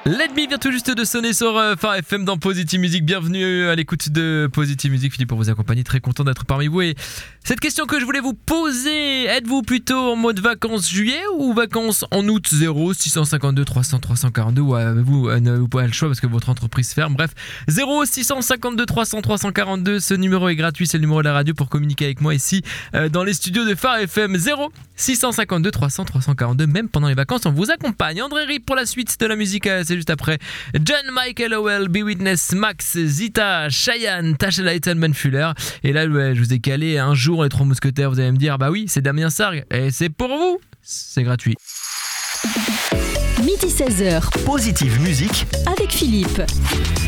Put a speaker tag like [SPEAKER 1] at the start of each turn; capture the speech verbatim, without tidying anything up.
[SPEAKER 1] Let Me vient tout juste de sonner sur euh, Phare F M dans Positive Music. Bienvenue à l'écoute de Positive Music. Philippe pour vous accompagner, très content d'être parmi vous. Et cette question que je voulais vous poser, êtes-vous plutôt en mode vacances juillet ou vacances en août? Zéro six cent cinquante-deux trois cents trois cent quarante-deux ou avez-vous euh, n'avez pas le choix parce que votre entreprise ferme. Bref, zéro six cent cinquante-deux trois cents trois cent quarante-deux, ce numéro est gratuit, c'est le numéro de la radio pour communiquer avec moi ici euh, dans les studios de Phare F M. Zéro six cent cinquante-deux trois cents trois cent quarante-deux, même pendant les vacances on vous accompagne. André Rip pour la suite de la musique, euh, c'est juste après. John Michael Howell, Be Witness, Max, Zita, Cheyenne, Tasha Lighton, Ben Fuller. Et là, ouais, je vous ai calé un jour les trois mousquetaires. Vous allez me dire, bah oui, c'est Damien Sargue. Et c'est pour vous. C'est gratuit.
[SPEAKER 2] Midi seize heures.
[SPEAKER 3] Positive Musique
[SPEAKER 2] Avec Philippe.